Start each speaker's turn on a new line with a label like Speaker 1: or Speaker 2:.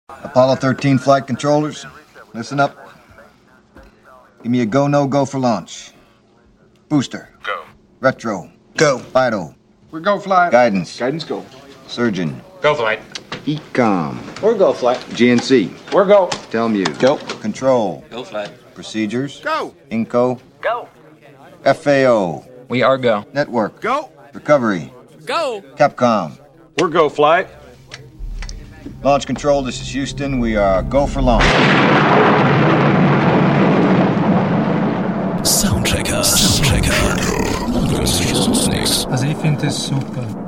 Speaker 1: Apollo 13 flight controllers, listen up. Give me a go, no go for launch. Booster.
Speaker 2: Go.
Speaker 1: Retro.
Speaker 3: Go.
Speaker 1: Vital.
Speaker 3: We're go flight.
Speaker 1: Guidance.
Speaker 3: Guidance go.
Speaker 1: Surgeon.
Speaker 2: Go flight.
Speaker 1: Ecom.
Speaker 3: We're go flight.
Speaker 1: GNC.
Speaker 3: We're go.
Speaker 1: Telmu.
Speaker 3: Go.
Speaker 1: Control.
Speaker 4: Go flight.
Speaker 1: Procedures.
Speaker 3: Go.
Speaker 1: Inco.
Speaker 4: Go.
Speaker 1: FAO.
Speaker 4: We are go.
Speaker 1: Network.
Speaker 3: Go.
Speaker 1: Recovery.
Speaker 4: Go.
Speaker 1: Capcom.
Speaker 3: We're go flight.
Speaker 1: Launch control, this is Houston. We are go for launch.
Speaker 5: Soundchecker.
Speaker 6: Also ich finde es super.